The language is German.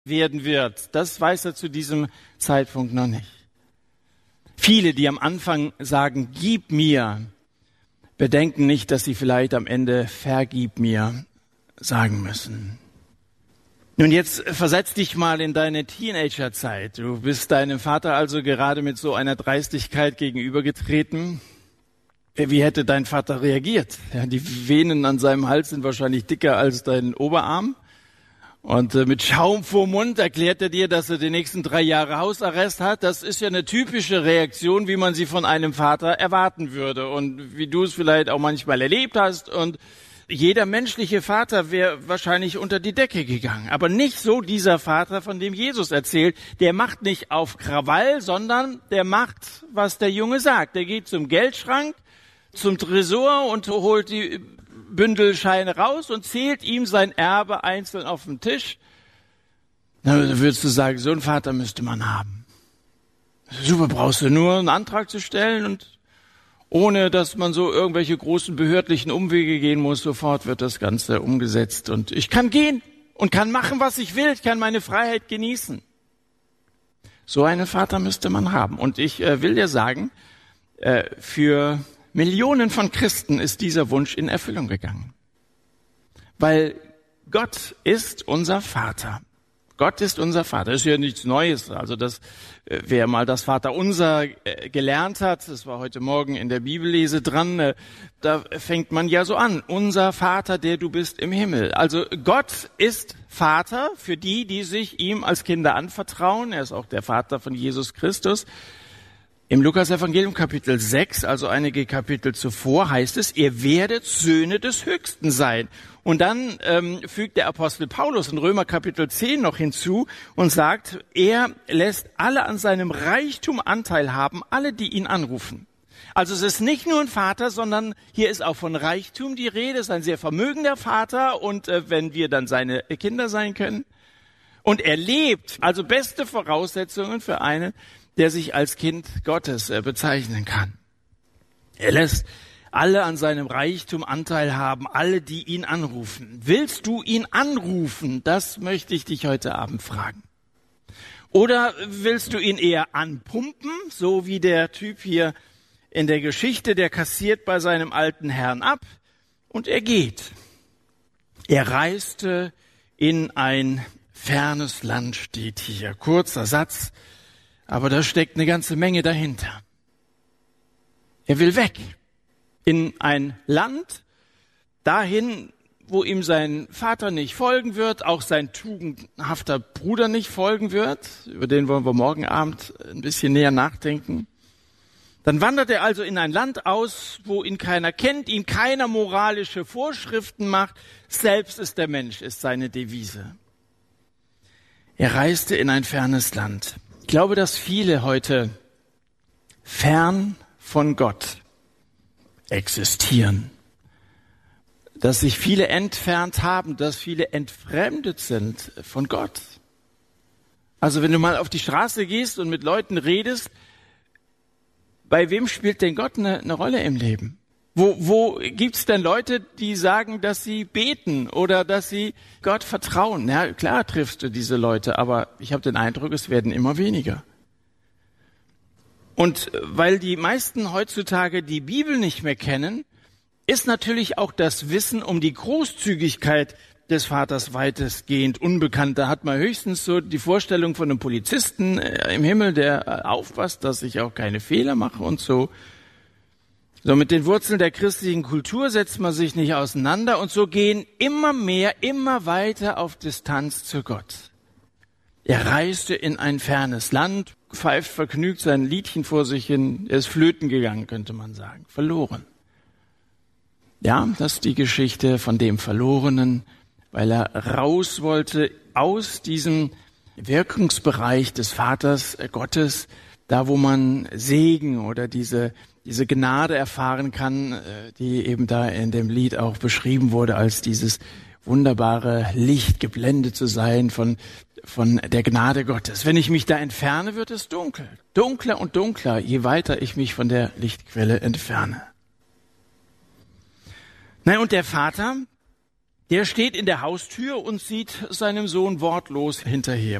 werden wird. Das weiß er zu diesem Zeitpunkt noch nicht. Viele, die am Anfang sagen, gib mir, bedenken nicht, dass sie vielleicht am Ende vergib mir sagen müssen. Nun, jetzt versetz dich mal in deine Teenagerzeit. Du bist deinem Vater also gerade mit so einer Dreistigkeit gegenübergetreten. Wie hätte dein Vater reagiert? Ja, die Venen an seinem Hals sind wahrscheinlich dicker als dein Oberarm. Und mit Schaum vor Mund erklärt er dir, dass er die nächsten 3 Jahre Hausarrest hat. Das ist ja eine typische Reaktion, wie man sie von einem Vater erwarten würde und wie du es vielleicht auch manchmal erlebt hast. Und jeder menschliche Vater wäre wahrscheinlich unter die Decke gegangen. Aber nicht so dieser Vater, von dem Jesus erzählt. Der macht nicht auf Krawall, sondern der macht, was der Junge sagt. Der geht zum Geldschrank, zum Tresor und holt die Bündelscheine raus und zählt ihm sein Erbe einzeln auf den Tisch. Dann würdest du sagen, so einen Vater müsste man haben. Super, brauchst du nur einen Antrag zu stellen und ohne, dass man so irgendwelche großen behördlichen Umwege gehen muss, sofort wird das Ganze umgesetzt. Und ich kann gehen und kann machen, was ich will. Ich kann meine Freiheit genießen. So einen Vater müsste man haben. Und ich will dir sagen, für Millionen von Christen ist dieser Wunsch in Erfüllung gegangen. Weil Gott ist unser Vater. Gott ist unser Vater. Das ist ja nichts Neues. Also wer mal das Vaterunser gelernt hat, das war heute Morgen in der Bibellese dran, da fängt man ja so an. Unser Vater, der du bist im Himmel. Also Gott ist Vater für die, die sich ihm als Kinder anvertrauen. Er ist auch der Vater von Jesus Christus. Im Lukas-Evangelium Kapitel 6, also einige Kapitel zuvor, heißt es, ihr werdet Söhne des Höchsten sein. Und dann fügt der Apostel Paulus in Römer Kapitel 10 noch hinzu und sagt, er lässt alle an seinem Reichtum Anteil haben, alle, die ihn anrufen. Also es ist nicht nur ein Vater, sondern hier ist auch von Reichtum die Rede. Es ist ein sehr vermögender Vater und wenn wir dann seine Kinder sein können. Und er lebt, also beste Voraussetzungen für einen, der sich als Kind Gottes bezeichnen kann. Er lässt alle an seinem Reichtum Anteil haben, alle, die ihn anrufen. Willst du ihn anrufen? Das möchte ich dich heute Abend fragen. Oder willst du ihn eher anpumpen, so wie der Typ hier in der Geschichte, der kassiert bei seinem alten Herrn ab und er geht. Er reiste in ein fernes Land, steht hier. Kurzer Satz. Aber da steckt eine ganze Menge dahinter. Er will weg in ein Land, dahin, wo ihm sein Vater nicht folgen wird, auch sein tugendhafter Bruder nicht folgen wird. Über den wollen wir morgen Abend ein bisschen näher nachdenken. Dann wandert er also in ein Land aus, wo ihn keiner kennt, ihm keiner moralische Vorschriften macht. Selbst ist der Mensch, ist seine Devise. Er reiste in ein fernes Land. Ich glaube, dass viele heute fern von Gott existieren. Dass sich viele entfernt haben, dass viele entfremdet sind von Gott. Also wenn du mal auf die Straße gehst und mit Leuten redest, bei wem spielt denn Gott eine Rolle im Leben? Wo gibt's denn Leute, die sagen, dass sie beten oder dass sie Gott vertrauen? Ja, klar triffst du diese Leute, aber ich habe den Eindruck, es werden immer weniger. Und weil die meisten heutzutage die Bibel nicht mehr kennen, ist natürlich auch das Wissen um die Großzügigkeit des Vaters weitestgehend unbekannt. Da hat man höchstens so die Vorstellung von einem Polizisten im Himmel, der aufpasst, dass ich auch keine Fehler mache und so. So, mit den Wurzeln der christlichen Kultur setzt man sich nicht auseinander und so gehen immer mehr, immer weiter auf Distanz zu Gott. Er reiste in ein fernes Land, pfeift vergnügt sein Liedchen vor sich hin, er ist flöten gegangen, könnte man sagen, verloren. Ja, das ist die Geschichte von dem Verlorenen, weil er raus wollte aus diesem Wirkungsbereich des Vaters Gottes, da wo man Segen oder diese Gnade erfahren kann, die eben da in dem Lied auch beschrieben wurde, als dieses wunderbare Licht, geblendet zu sein von der Gnade Gottes. Wenn ich mich da entferne, wird es dunkel. Dunkler und dunkler, je weiter ich mich von der Lichtquelle entferne. Na, und der Vater, Der steht in der Haustür und sieht seinem Sohn wortlos hinterher.